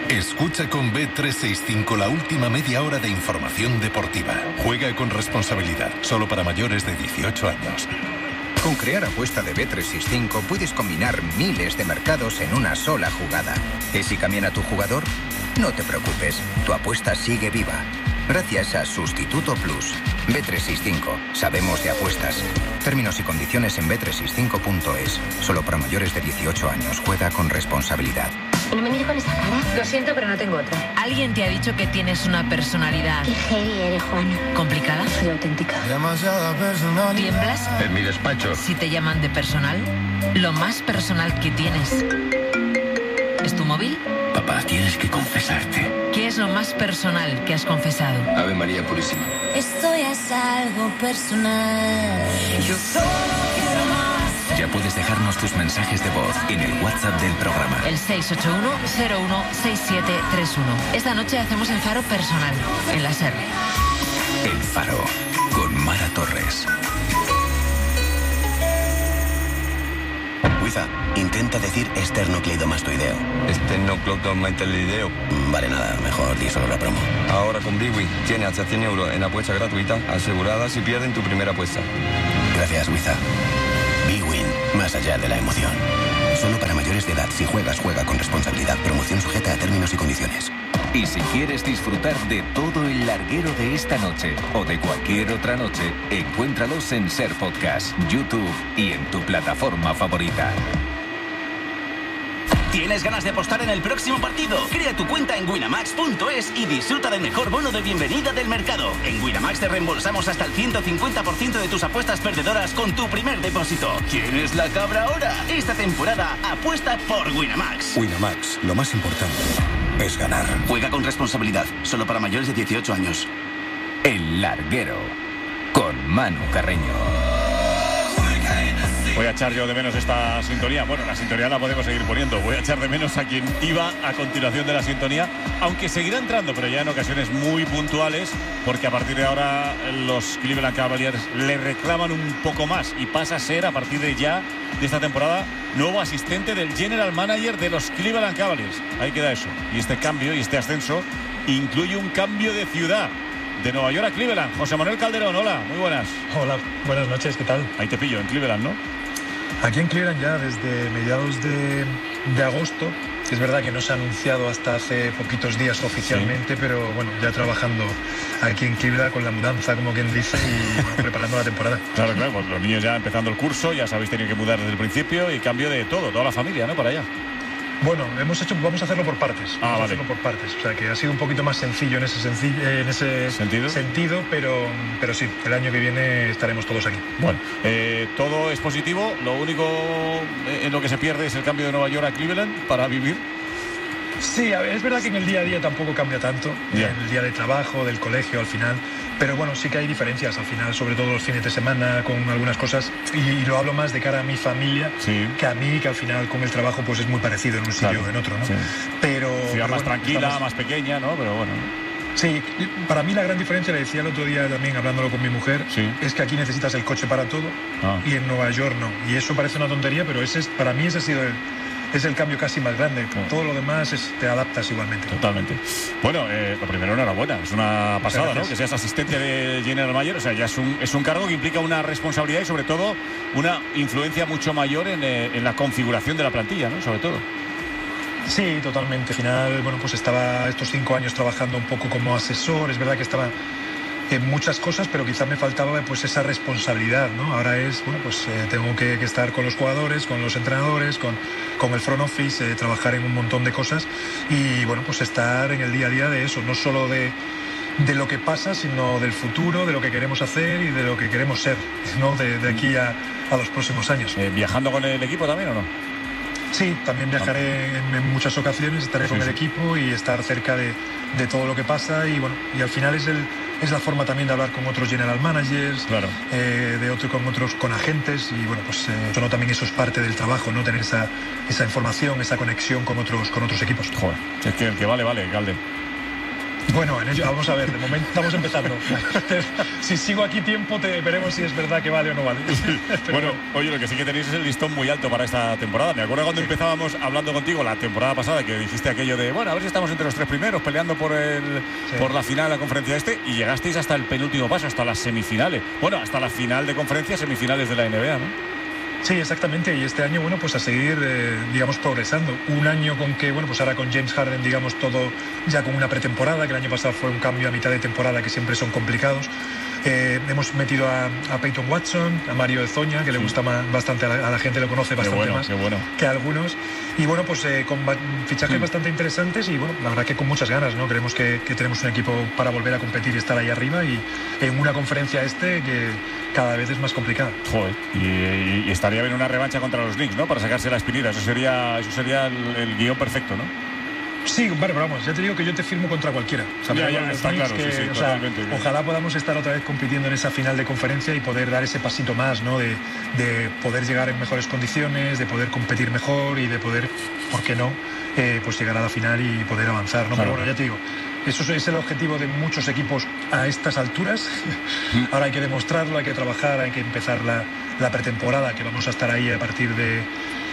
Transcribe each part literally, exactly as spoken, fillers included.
Escucha con B trescientos sesenta y cinco la última media hora de información deportiva. Juega con responsabilidad, solo para mayores de dieciocho años. Con Crear Apuesta de B trescientos sesenta y cinco puedes combinar miles de mercados en una sola jugada. ¿Y si cambian a tu jugador? No te preocupes, tu apuesta sigue viva. Gracias a Sustituto Plus. B trescientos sesenta y cinco. Sabemos de apuestas. Términos y condiciones en B trescientos sesenta y cinco punto es. Solo para mayores de dieciocho años. Juega con responsabilidad. No me mires con esa cara. Lo siento, pero no tengo otra. ¿Alguien te ha dicho que tienes una personalidad... Qué heavy eres, Juana. ¿Complicada? Soy auténtica. Demasiada personalidad. ¿Tiemblas? En mi despacho. Si te llaman de personal, lo más personal que tienes... ¿es tu móvil? Papá, tienes que confesarte. ¿Qué es lo más personal que has confesado? Ave María Purísima. Esto ya es algo personal. Yo solo quiero más. Ya puedes dejarnos tus mensajes de voz en el WhatsApp del programa. El seis ocho uno cero uno seis siete tres uno. Esta noche hacemos el Faro personal, en la SER. El Faro, con Mara Torres. Wiza, intenta decir esternocleidomastoideo. Esternocleidomastoideo. Vale, nada, mejor di solo la promo. Ahora con Biwi tienes hasta cien euros en apuesta gratuita asegurada si pierden tu primera apuesta. Gracias, Wiza. Bwin, más allá de la emoción. Solo para mayores de edad. Si juegas, juega con responsabilidad. Promoción sujeta a términos y condiciones. Y si quieres disfrutar de todo el larguero de esta noche o de cualquier otra noche, encuéntralos en SER Podcast, YouTube y en tu plataforma favorita. ¿Tienes ganas de apostar en el próximo partido? Crea tu cuenta en winamax punto es y disfruta del mejor bono de bienvenida del mercado. En Winamax te reembolsamos hasta el ciento cincuenta por ciento de tus apuestas perdedoras con tu primer depósito. ¿Quieres la cabra ahora? Esta temporada apuesta por Winamax. Winamax, lo más importante es ganar. Juega con responsabilidad, solo para mayores de dieciocho años. El larguero, con Manu Carreño. Voy a echar yo de menos esta sintonía. Bueno, la sintonía la podemos seguir poniendo. Voy a echar de menos a quien iba a continuación de la sintonía, aunque seguirá entrando, pero ya en ocasiones muy puntuales, porque a partir de ahora los Cleveland Cavaliers le reclaman un poco más y pasa a ser, a partir de ya, de esta temporada, nuevo asistente del General Manager de los Cleveland Cavaliers. Ahí queda eso. Y este cambio y este ascenso incluye un cambio de ciudad. De Nueva York a Cleveland. José Manuel Calderón, hola, muy buenas. Hola, buenas noches, ¿qué tal? Ahí te pillo, en Cleveland, ¿no? Aquí en Cleveland ya desde mediados de, de agosto. Es verdad que no se ha anunciado hasta hace poquitos días oficialmente, sí. Pero bueno, ya trabajando aquí en Cleveland con la mudanza, como quien dice, y bueno, preparando la temporada. Claro, claro, pues los niños ya empezando el curso, ya sabéis, tenéis que mudar desde el principio y cambio de todo, toda la familia, ¿no? Para allá. Bueno, hemos hecho, vamos a hacerlo por partes. Ah, vamos vale. a hacerlo por partes. O sea, que ha sido un poquito más sencillo en ese, sencillo, en ese ¿Sentido? sentido, pero, pero sí, el año que viene estaremos todos aquí. Bueno, eh, todo es positivo. Lo único en lo que se pierde es el cambio de Nueva York a Cleveland para vivir. Sí, a ver, es verdad que en el día a día tampoco cambia tanto, yeah. en el día de trabajo, del colegio al final, pero bueno, sí que hay diferencias al final, sobre todo los fines de semana con algunas cosas, y, y lo hablo más de cara a mi familia, sí. que a mí, que al final con el trabajo pues es muy parecido en un sitio claro. o en otro, ¿no? Sí. Pero... Ciudad pero más bueno, tranquila, estamos... más pequeña, ¿no? Pero bueno... Sí, para mí la gran diferencia, le decía el otro día también hablándolo con mi mujer, sí. es que aquí necesitas el coche para todo ah. y en Nueva York no. Y eso parece una tontería, pero ese es, para mí ese ha sido el... es el cambio casi más grande. Con todo lo demás es, te adaptas igualmente. Totalmente. Bueno, eh, lo primero, enhorabuena. Es una pasada, ¿no? Que seas asistente de General Manager. O sea, ya es un, es un cargo que implica una responsabilidad y, sobre todo, una influencia mucho mayor en, eh, en la configuración de la plantilla, ¿no? Sobre todo. Sí, totalmente. Al final, bueno, pues estaba estos cinco años trabajando un poco como asesor. Es verdad que estaba en muchas cosas, pero quizás me faltaba pues esa responsabilidad, ¿no? Ahora es, bueno, pues eh, tengo que, que estar con los jugadores, con los entrenadores, con, con el front office, eh, trabajar en un montón de cosas y, bueno, pues estar en el día a día de eso, no solo de, de lo que pasa, sino del futuro, de lo que queremos hacer y de lo que queremos ser, ¿no? De, de aquí a, a los próximos años. Eh, ¿Viajando con el equipo también o no? Sí, también viajaré en, en muchas ocasiones, estaré sí, con sí. el equipo y estar cerca de, de todo lo que pasa y bueno, y al final es el es la forma también de hablar con otros general managers, claro. eh, de otro, con otros con agentes y bueno, pues eh, también eso es parte del trabajo, ¿no? Tener esa, esa información, esa conexión con otros con otros equipos. Joder, es que el que vale, vale, Calde. Bueno, en ello, vamos a ver, de momento estamos empezando. Si sigo aquí tiempo, te veremos si es verdad que vale o no vale. Bueno, oye, lo que sí que tenéis es el listón muy alto para esta temporada. Me acuerdo cuando sí. empezábamos hablando contigo la temporada pasada, que dijiste aquello de, bueno, a ver si estamos entre los tres primeros, peleando por el sí. por la final de la conferencia este, y llegasteis hasta el penúltimo paso, hasta las semifinales. Bueno, hasta la final de conferencia, semifinales de la N B A, ¿no? Sí, exactamente, y este año, bueno, pues a seguir, eh, digamos, progresando. Un año con que, bueno, pues ahora con James Harden, digamos, todo ya con una pretemporada, que el año pasado fue un cambio a mitad de temporada que siempre son complicados. Eh, hemos metido a, a Peyton Watson, a Mario Hezonja, que sí. le gusta más, bastante, a la, a la gente lo conoce bastante bueno, más bueno. que a algunos. Y bueno, pues eh, con fichajes sí. bastante interesantes y bueno, la verdad que con muchas ganas, ¿no? Creemos que, que tenemos un equipo para volver a competir y estar ahí arriba, y en una conferencia este que cada vez es más complicada. Joder, y, y estaría bien una revancha contra los Knicks, ¿no? Para sacarse la espinita, eso sería, eso sería el, el guión perfecto, ¿no? Sí, vale, pero vamos, ya te digo que yo te firmo contra cualquiera. O sea, ya, ya, está claro, que, sí, sí, o sea, ojalá podamos estar otra vez compitiendo en esa final de conferencia y poder dar ese pasito más, ¿no? De, de poder llegar en mejores condiciones, de poder competir mejor y de poder, ¿por qué no?, eh, pues llegar a la final y poder avanzar, ¿no? Claro. Pero bueno, ya te digo, eso es el objetivo de muchos equipos a estas alturas. Ahora hay que demostrarlo, hay que trabajar, hay que empezar la, la pretemporada, que vamos a estar ahí a partir de...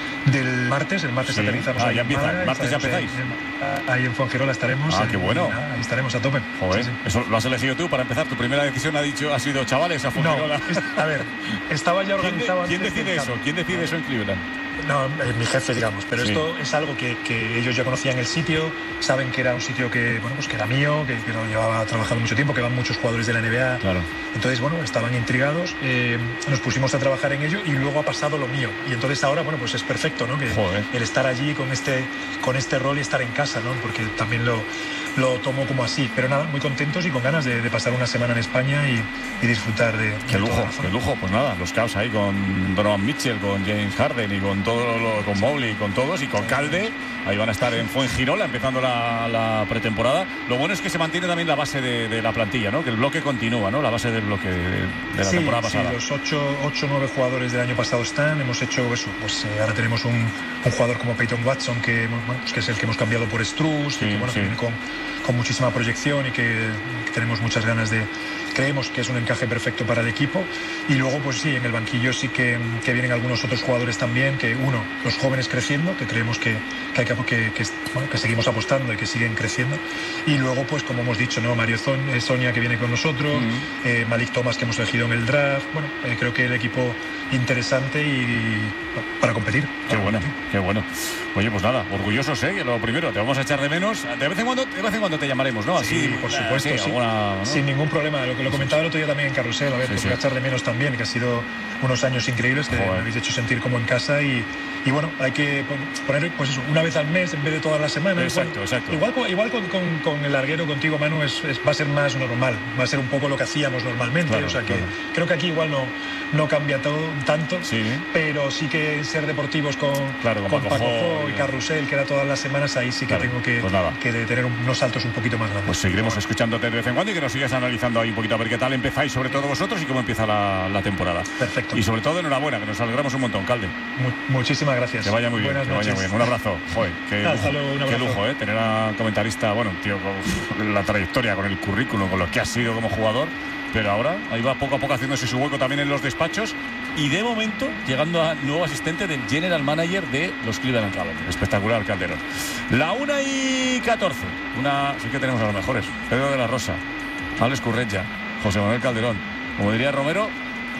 del martes, el martes sí. aterrizamos ah, ahí ya empieza, el martes ya empezáis. En, ahí en Fuengirola estaremos. Ah, qué bueno. Nada, ahí estaremos a tope. Joder, sí, sí. ¿Eso lo has elegido tú para empezar? ¿Tu primera decisión ha dicho ha sido chavales a Fuengirola? No, es, a ver, estaba ya organizado. ¿Quién, de, ¿quién decide eso? ¿Quién decide eso en Cleveland? No, eh, mi jefe, digamos, pero sí. esto es algo que, que ellos ya conocían el sitio, saben que era un sitio que, bueno, pues que era mío, que, que lo llevaba trabajando mucho tiempo, que van muchos jugadores de la N B A. Claro. Entonces, bueno, estaban intrigados, eh, nos pusimos a trabajar en ello y luego ha pasado lo mío. Y entonces ahora, bueno, pues es perfecto, ¿no? Que Joder. el estar allí con este, con este rol y estar en casa, ¿no? Porque también lo, lo tomo como así. Pero nada, muy contentos y con ganas de, de pasar una semana en España y, y disfrutar de... Qué de lujo, qué lujo. Pues nada, los caos ahí con Donovan Mitchell, con James Harden y con todo lo, con Mobley, con todos y con Calde. Ahí van a estar en Fuengirola empezando la, la pretemporada. Lo bueno es que se mantiene también la base de, de la plantilla, ¿no? Que el bloque continúa, ¿no? La base del bloque de, de la sí, temporada pasada. Sí, los ocho o nueve jugadores del año pasado están. Hemos hecho eso. Pues eh, ahora tenemos un, un jugador como Peyton Watson, que, bueno, pues que es el que hemos cambiado por Strus, sí, que, bueno, sí. que viene con, con muchísima proyección y que, que tenemos muchas ganas de... Creemos que es un encaje perfecto para el equipo. Y luego, pues sí, en el banquillo sí que, que vienen algunos otros jugadores también, que uno, los jóvenes creciendo, que creemos que, que, hay que, que, que, bueno, que seguimos apostando y que siguen creciendo. Y luego, pues como hemos dicho, ¿no? Mario Hezonja, que viene con nosotros, uh-huh. eh, Malik Thomas, que hemos elegido en el draft. Bueno, eh, creo que el equipo interesante y, y para competir. Qué para bueno, competir. Qué bueno. Oye, pues nada, orgullosos, ¿eh? Que lo primero, te vamos a echar de menos. De vez en cuando, de vez en cuando te llamaremos, ¿no? Así, sí, por supuesto, sí, sí. Alguna, ¿no? Sin ningún problema. Lo que lo comentaba el otro día también en Carrusel, a ver, sí, porque sí. voy a echar de menos también, que ha sido unos años increíbles, que Joder. me habéis hecho sentir como en casa y, y bueno, hay que poner, pues eso, una vez al mes en vez de todas las semanas. Exacto, bueno, exacto. Igual, igual con, con, con el larguero contigo, Manu, es, es, va a ser más normal, va a ser un poco lo que hacíamos normalmente, claro, o sea que claro. creo que aquí igual no, no cambia todo tanto, sí. pero sí que ser deportivos con, claro, con, con Paco, Paco Jo y Carrusel, que era todas las semanas, ahí sí que claro. tengo que, pues nada. que de tener unos saltos un poquito más grandes. Pues seguiremos bueno. escuchándote de vez en cuando y que nos sigas analizando ahí un poquito a ver qué tal empezáis, sobre todo vosotros, y cómo empieza la, la temporada. Perfecto. Y sobre todo enhorabuena, que nos alegramos un montón, Calde. Mu muchísimas gracias. Que vaya muy bien, Buenas que vaya muy bien. Un abrazo. Joder, qué lujo, luego, un abrazo. Qué lujo, ¿eh? Tener a comentarista, bueno, tío, con la trayectoria, con el currículum, con lo que ha sido como jugador. Pero ahora ahí va poco a poco haciéndose su hueco también en los despachos y de momento llegando a nuevo asistente del General Manager de los Cleveland Cavaliers. Espectacular, Calderón. La una y catorce. Una, sí que tenemos a los mejores. Pedro de la Rosa, Alex Currella, José Manuel Calderón. Como diría Romero,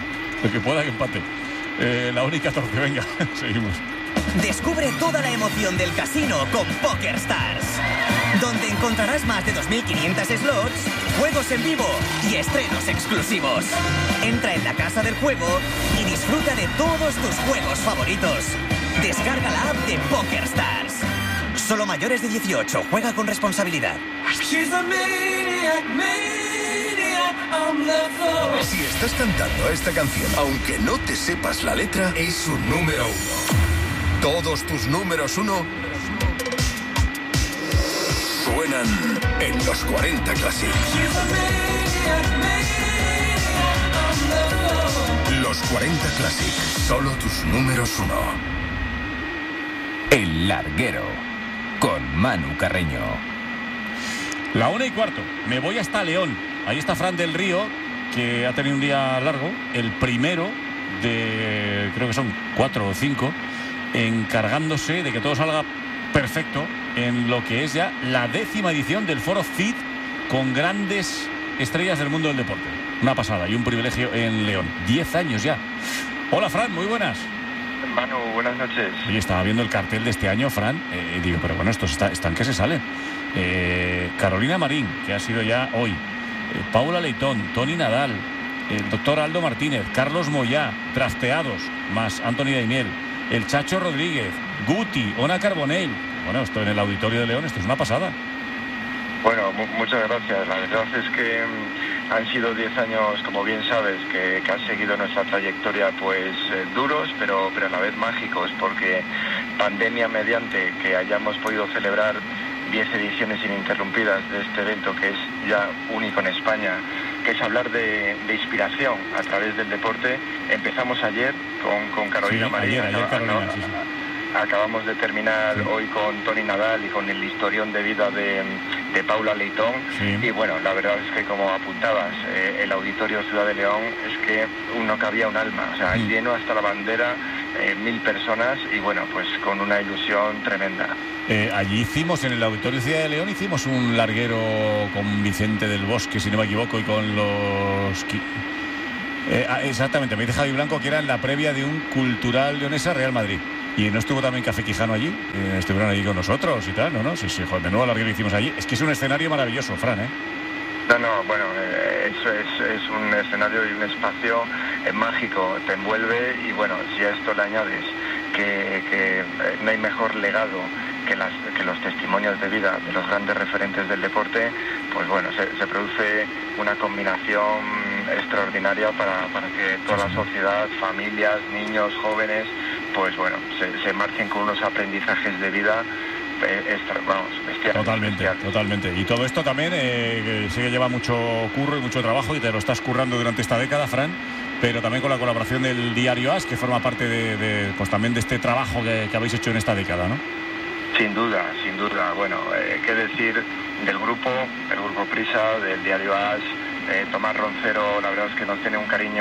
el que pueda que empate. Eh, la una y catorce, venga, seguimos. Descubre toda la emoción del casino con PokerStars, donde encontrarás más de dos mil quinientos slots, juegos en vivo y estrenos exclusivos. Entra en la casa del juego y disfruta de todos tus juegos favoritos. Descarga la app de PokerStars. Solo mayores de dieciocho. Juega con responsabilidad. Si estás cantando esta canción, aunque no te sepas la letra, es su número uno. Todos tus números uno suenan en los cuarenta Classic. Los cuarenta Classic, solo tus números uno. El Larguero, con Manu Carreño. La una y cuarto. Me voy hasta León. Ahí está Fran del Río, que ha tenido un día largo. El primero de, creo que son cuatro o cinco, encargándose de que todo salga perfecto en lo que es ya la décima edición del Foro C I D, con grandes estrellas del mundo del deporte. Una pasada y un privilegio en León. Diez años ya. Hola, Fran, muy buenas. Manu, buenas noches. Oye, estaba viendo el cartel de este año, Fran, eh, y digo, pero bueno, estos está, están que se salen. Eh, Carolina Marín, que ha sido ya hoy. Eh, Paula Leitón, Toni Nadal, el doctor Aldo Martínez, Carlos Moyá, drafteados, más Anthony Daimiel, el Chacho Rodríguez, Guti, Ona Carbonell. Bueno, esto en el Auditorio de León, esto es una pasada. Bueno, muchas gracias. La verdad es que um, han sido diez años, como bien sabes, que, que han seguido nuestra trayectoria pues eh, duros, pero, pero a la vez mágicos, porque pandemia mediante que hayamos podido celebrar diez ediciones ininterrumpidas de este evento, que es ya único en España, que es hablar de, de inspiración a través del deporte. Empezamos ayer con, con Carolina sí, Marín. Ayer, ayer Carolina, sí, sí. Acabamos de terminar sí. hoy con Toni Nadal y con el historión de vida de, de Paula Leitón. Sí. Y bueno, la verdad es que, como apuntabas, eh, el Auditorio Ciudad de León es que no cabía un alma, o sea, mm. lleno hasta la bandera, eh, mil personas, y bueno, pues con una ilusión tremenda. Eh, allí hicimos, en el Auditorio Ciudad de León, hicimos un larguero con Vicente del Bosque, si no me equivoco, y con los... Eh, exactamente, me dice Javi Blanco que era en la previa de un Cultural Leonesa Real Madrid. Y no estuvo también Café Quijano allí, eh, estuvieron allí con nosotros y tal, ¿no? no Sí, sí, joder, menudo larguero hicimos allí. Es que es un escenario maravilloso, Fran, ¿eh? No, no, bueno, eh, eso es, es un escenario y un espacio eh, mágico, te envuelve, y bueno, si a esto le añades que, que eh, no hay mejor legado que, las, que los testimonios de vida de los grandes referentes del deporte, pues bueno, se, se produce una combinación extraordinaria para, para que toda la sociedad, familias, niños, jóvenes, pues bueno, se, se marchen con unos aprendizajes de vida. Extra, vamos, bestial, totalmente, bestial. totalmente. Y todo esto también eh, que sé que lleva mucho curro y mucho trabajo, y te lo estás currando durante esta década, Fran, pero también con la colaboración del diario As, que forma parte de, de pues también de este trabajo que, que habéis hecho en esta década, ¿no? Sin duda, sin duda. Bueno, eh, qué decir del grupo, del grupo Prisa, del diario As. Eh, Tomás Roncero, la verdad es que nos tiene un cariño,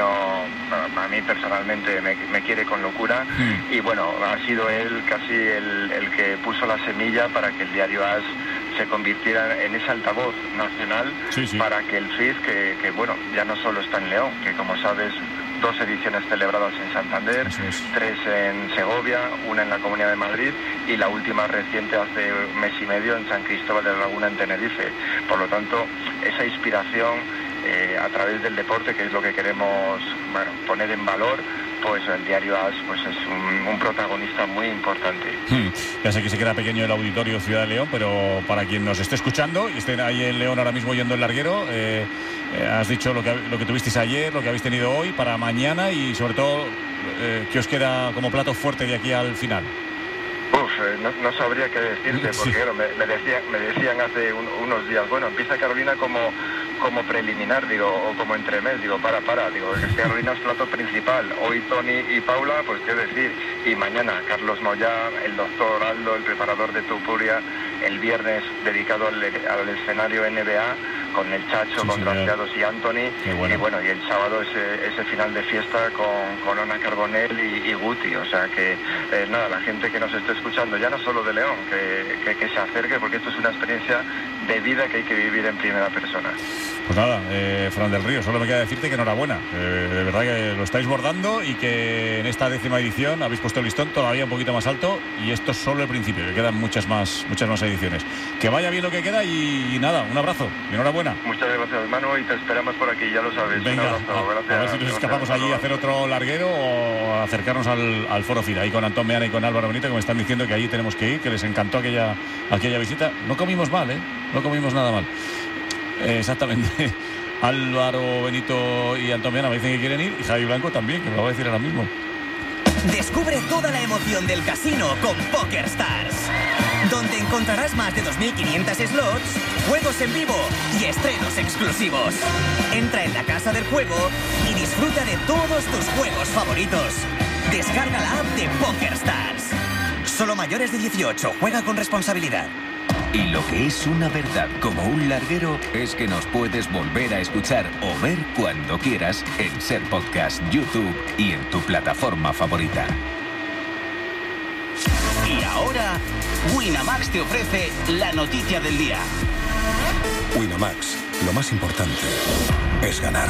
a, a mí personalmente me, me quiere con locura, mm. y bueno, ha sido él casi el, el que puso la semilla para que el diario As se convirtiera en ese altavoz nacional, sí, sí. para que el F I D, que, que bueno, ya no solo está en León, que como sabes, dos ediciones celebradas en Santander, es. tres en Segovia, una en la Comunidad de Madrid, y la última reciente hace un mes y medio en San Cristóbal de la Laguna, en Tenerife. Por lo tanto, esa inspiración Eh, a través del deporte, que es lo que queremos, bueno, poner en valor, pues el diario As pues es un, un protagonista muy importante. Hmm. Ya sé que se queda pequeño el Auditorio Ciudad de León, pero para quien nos esté escuchando y estén ahí en León ahora mismo yendo el larguero, eh, eh, has dicho lo que, lo que tuvisteis ayer, lo que habéis tenido hoy, para mañana, y sobre todo, eh, ¿qué os queda como plato fuerte de aquí al final? Uf, eh, no, no sabría qué decirte, porque sí. bueno, me, me, decían, me decían hace un, unos días, bueno, empieza Carolina como, como preliminar, digo, o como entremés, digo, para, para, digo, es que Carolina es plato principal, hoy Toni y Paula, pues qué decir, y mañana Carlos Moyá, el doctor Aldo, el preparador de Tupuria, el viernes dedicado al, al escenario N B A, con el Chacho, sí, con Drafteados y Anthony, bueno. y bueno, y el sábado ese, ese final de fiesta con, con Ona Carbonell y, y Guti, o sea que, eh, nada, la gente que nos esté escuchando, ya no solo de León, que, que, que se acerque, porque esto es una experiencia de vida que hay que vivir en primera persona. Pues nada, eh, Fran del Río, solo me queda decirte que enhorabuena, eh, de verdad que lo estáis bordando, y que en esta décima edición habéis puesto el listón todavía un poquito más alto, y esto es solo el principio, que quedan muchas más, muchas más ediciones. Que vaya bien lo que queda, y, y nada, un abrazo, y enhorabuena. Muchas gracias, Manu, y te esperamos por aquí, ya lo sabes. Venga, un abrazo, a, gracias, a ver si nos escapamos allí a hacer otro larguero, o a acercarnos al, al Foro C I D, ahí con Antón Meana y con Álvaro Benito, que me están diciendo que allí tenemos que ir, que les encantó aquella, aquella visita. No comimos mal, ¿eh? No comimos nada mal. Eh, exactamente. Álvaro Benito y Antón Meana me dicen que quieren ir, y Javi Blanco también, que me lo va a decir ahora mismo. Descubre toda la emoción del casino con PokerStars, donde encontrarás más de dos mil quinientos slots, juegos en vivo y estrenos exclusivos. Entra en la casa del juego y disfruta de todos tus juegos favoritos. Descarga la app de PokerStars. Solo mayores de dieciocho. Juega con responsabilidad. Y lo que es una verdad como un larguero es que nos puedes volver a escuchar o ver cuando quieras en Ser Podcast, YouTube y en tu plataforma favorita. Y ahora, Winamax te ofrece la noticia del día. Winamax, lo más importante es ganar.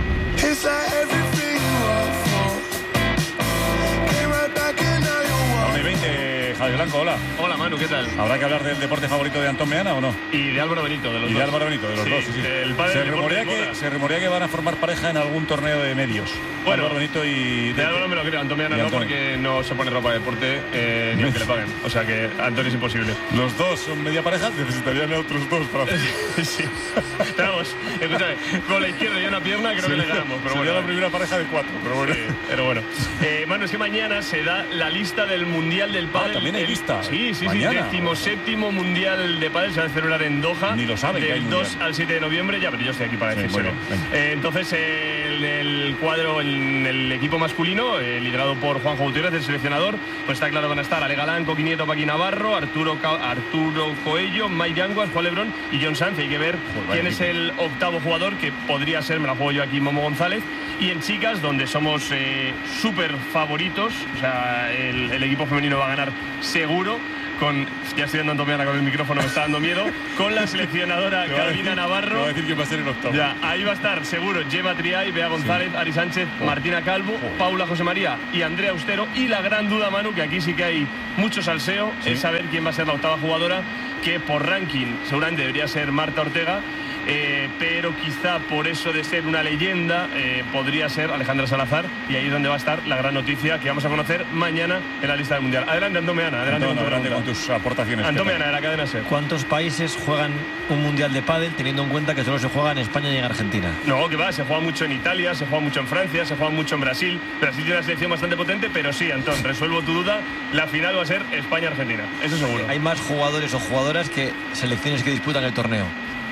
Una y veinte, Javi Blanco, hola. Hola Manu, ¿qué tal? ¿Habrá que hablar del deporte favorito de Antón Meana o no? Y de Álvaro Benito, de los y dos. de Álvaro Benito, de los sí, dos, sí, sí. El padre se, del rumorea deporte de que, se rumorea que van a formar pareja en algún torneo de medios. Bueno, Álvaro Benito y... De, de Álvaro me lo creo, Antón Meana no, porque no se pone ropa de deporte eh, ni aunque le paguen. O sea que Antón es imposible. Los dos son media pareja, necesitarían a otros dos para... sí. Pero vamos, escúchame, con la izquierda y una pierna creo sí, que le ganamos. Pero sería bueno, la primera pareja de cuatro, pero bueno. Sí, pero bueno. Eh, Manu, es que mañana se da la lista del Mundial del Pádel. Ah, también hay el, lista. Sí, sí, mañana. sí. Decimoséptimo Mundial de Pádel se va a celebrar en Doha. Ni lo saben. Del dos al siete de noviembre. Ya, pero yo estoy aquí para sí, decírselo. Bueno, eh, entonces, en el cuadro, en el equipo masculino, eh, liderado por Juanjo Gutiérrez, el seleccionador, pues está claro que van a estar Ale Galán, Coqui Nieto, Paqui Navarro, Arturo, Ca Arturo Coello, Mike Yanguas, Juan Lebrón y John Sanz. Hay que ver Joder, quién es el octavo jugador, que podría ser, me la juego yo aquí, Momo González. Y en chicas, donde somos eh, súper favoritos, o sea, el, el equipo femenino va a ganar seguro. Con, ya estoy dando Meana con el micrófono, me está dando miedo, con la seleccionadora Carolina Navarro. Va a decir que va a ser el octavo. Ya, ahí va a estar seguro Gemma Triay, Bea González, sí. Ari Sánchez, oh. Martina Calvo, oh. Paula José María y Andrea Austero. Y la gran duda, Manu, que aquí sí que hay mucho salseo, sí. es saber quién va a ser la octava jugadora, que por ranking seguramente debería ser Marta Ortega. Eh, pero quizá por eso de ser una leyenda eh, podría ser Alejandra Salazar, y ahí es donde va a estar la gran noticia que vamos a conocer mañana en la lista del Mundial. Adelante, Antón Meana, adelante, Antón, con, adelante con tus aportaciones. Antón Meana, de la cadena SER. ¿Cuántos países juegan un Mundial de pádel teniendo en cuenta que solo se juega en España y en Argentina? No, que va, se juega mucho en Italia, se juega mucho en Francia, se juega mucho en Brasil. Brasil tiene una selección bastante potente, pero sí, Antón, resuelvo tu duda, la final va a ser España-Argentina, eso seguro. Hay más jugadores o jugadoras que selecciones que disputan el torneo.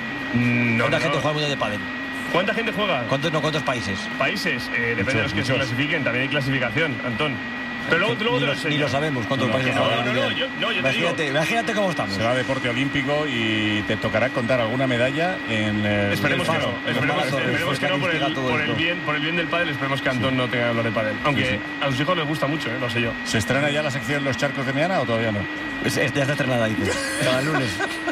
No, ¿Cuánta no. gente juega el Mundial de pádel? ¿Cuánta gente juega? ¿Cuántos, no, cuántos países? Países, eh, depende muchos, de los que muchos. se clasifiquen, también hay clasificación, Antón. Pero luego, luego ni, te lo los, ni lo sabemos cuántos no, países no, juegan. No, no, no, yo, no, yo imagínate, te digo. Imagínate cómo estamos. Será deporte olímpico y te tocará contar alguna medalla en el... Esperemos que no, esperemos, Faro, esperemos que no por el, por, el bien, por el bien del pádel, esperemos que Antón sí. no tenga que hablar de pádel. Aunque sí, sí. a sus hijos les gusta mucho, ¿eh? Lo sé yo. ¿Se estrena ya la sección Los Charcos de Meana o todavía no? Pues, ya está estrenada, dices. Cada lunes.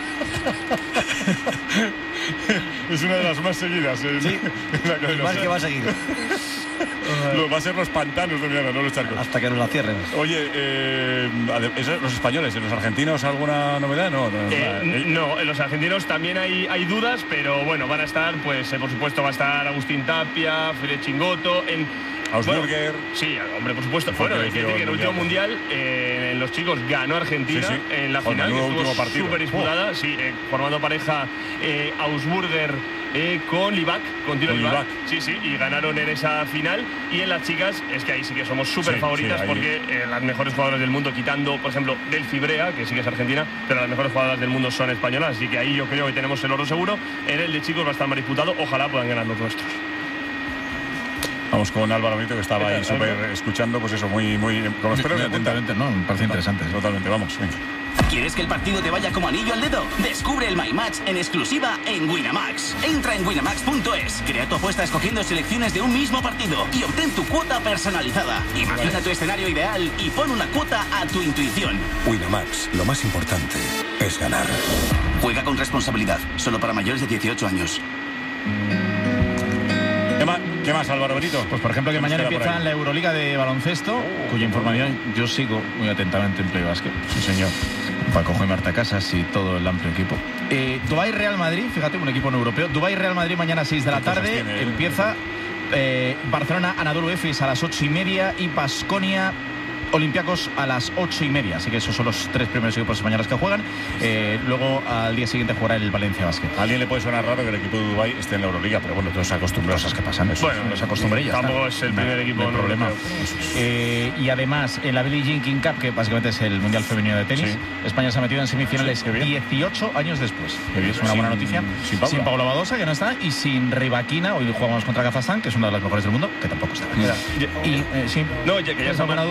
Es una de las más seguidas. ¿eh? Sí, la más que va a seguir. Lo, va a ser los pantanos de Meana, no los charcos. Hasta que nos la cierren. Oye, eh, los españoles, ¿en los argentinos alguna novedad? No, no, eh, no, en los argentinos también hay, hay dudas, pero bueno, van a estar, pues eh, por supuesto va a estar Agustín Tapia, Fede Chingoto, en... Ausburger. Bueno, sí, hombre, por supuesto. Bueno, hay que decir que en el último mundial, eh, en los chicos, ganó Argentina sí, sí. en la final, que estuvo súper disputada, oh. sí, eh, formando pareja eh, Ausburger eh, con Livac, con Tino Livac. Livac. Sí, sí, y ganaron en esa final. Y en las chicas, es que ahí sí que somos súper sí, favoritas, sí, porque eh, las mejores jugadoras del mundo, quitando, por ejemplo, Delphi Brea, que sí que es argentina, pero las mejores jugadoras del mundo son españolas, así que ahí yo creo que tenemos el oro seguro. En el de chicos va a estar más disputado, ojalá puedan ganar los nuestros. Vamos con Álvaro Benito, que estaba ahí súper escuchando, pues eso, muy, muy... Como espero muy atentamente, ¿no? Me parece interesante. Totalmente, vamos, venga. ¿Quieres que el partido te vaya como anillo al dedo? Descubre el My Match en exclusiva en Winamax. Entra en winamax punto es, crea tu apuesta escogiendo selecciones de un mismo partido y obtén tu cuota personalizada. Imagina tu escenario ideal y pon una cuota a tu intuición. Winamax, lo más importante es ganar. Juega con responsabilidad, solo para mayores de dieciocho años. ¿Qué más, ¿Qué más, Álvaro Benito? Pues por ejemplo que mañana empieza la Euroliga de baloncesto, oh, cuya información yo sigo muy atentamente en Play Basket. Sí, señor. Paco y Marta Casas y todo el amplio equipo. Eh, Dubái Real Madrid, fíjate, un equipo no europeo. Dubái Real Madrid mañana a seis de la tarde. Tiene, empieza eh, Barcelona Anadolu Efes a las ocho y media y Baskonia Olympiacos a las ocho y media, así que esos son los tres primeros equipos españoles que juegan. Eh, luego al día siguiente jugará el Valencia Basket. A alguien le puede sonar raro que el equipo de Dubái esté en la Euroliga, pero bueno, todos se acostumbran. Cosas que pasan, eso, bueno, los acostumbrillas. Tampoco es el primer no, equipo, no hay problema. Eh, y además, en la Billie Jean King Cup, que básicamente es el Mundial Femenino de Tenis, sí. España se ha metido en semifinales sí, dieciocho años después. Es una sin, buena noticia. Sin Paula. Sin Paula Badosa, que no está, y sin Rivaquina. Hoy jugamos contra Kazajstán, que es una de las mejores del mundo, que tampoco está. Mira, y, eh, sí. No, ya, que ya, estamos, duda, ya, estamos,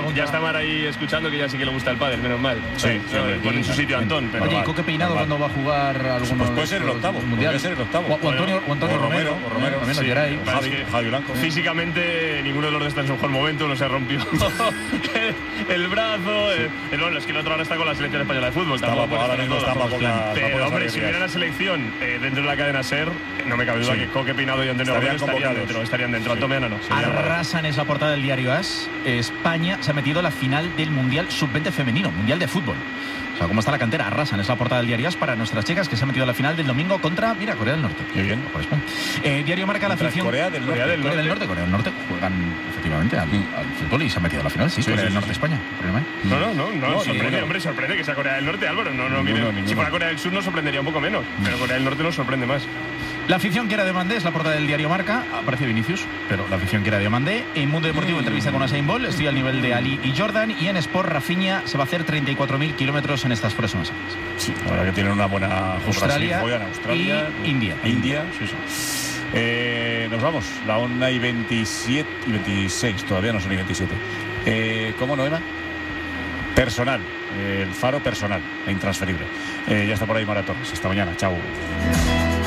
pregunta. Ya está Mar ahí escuchando que ya sí que le gusta el pádel, menos mal. Sí, no, sí, pone en su sitio Antón. Pero Oye, va, ¿y Coque Peinado normal. cuándo va a jugar alguno? Pues puede ser el octavo, podría ser el octavo. O, o Antonio, o Antonio O Romero, Romero, o Romero, Romero, sí, Geray. o Javi, Javi Blanco. Físicamente, ninguno de los dos está en su mejor momento, no se rompió el brazo. Eh, no, es que el otro ahora está con la selección española de fútbol. Estaba, tampoco puede ahora estar mismo en está todo. para poca- Pero, para hombre, pocas si hubiera la selección eh, dentro de la cadena SER, no me cabe duda Sí. que Coque Peinado y Antonio Estarían Romero estarían convocados. dentro. Estarían dentro. Antonio no. Arrasan es la portada del diario AS. España se ha metido a la final del Mundial sub veinte femenino, Mundial de Fútbol. O sea, ¿cómo está la cantera? Arrasan es la portada del diario AS para nuestras chicas que se han metido a la final del domingo contra, mira, Corea del Norte. Qué bien. Pues, eh, diario marca la Contra afición. Corea del Norte. Corea del Norte. Corea del Norte, Corea del Norte juegan efectivamente al, al fútbol y se han metido a la final, sí. Sí, Corea sí, del sí, Norte, sí. España. Problema, ¿eh? No, no, no, no, No, sorprende, ninguno. hombre, sorprende que sea Corea del Norte, Álvaro. No, no, mire, Ninguno, ninguno. si fuera Corea del Sur nos sorprendería un poco menos, pero Corea del Norte nos sorprende más. La afición quiere a Diomandé es la portada del diario Marca. Aparece Vinicius, pero la afición quiere a Diomandé. En Mundo Deportivo entrevista con Usain Bolt. Estoy al nivel de Ali y Jordan. Y en Sport, Rafinha se va a hacer treinta y cuatro mil kilómetros en estas próximas semanas. Sí, la verdad que tienen una buena Australia, Brasil, juegan Australia y India. India, sí, sí. Eh, nos vamos, la una y veintisiete y veintiséis, todavía no son y veintisiete. Eh, ¿Cómo no, Eva? Personal, eh, el faro personal, e intransferible. Eh, ya está por ahí Mara Torres. Hasta mañana, chao.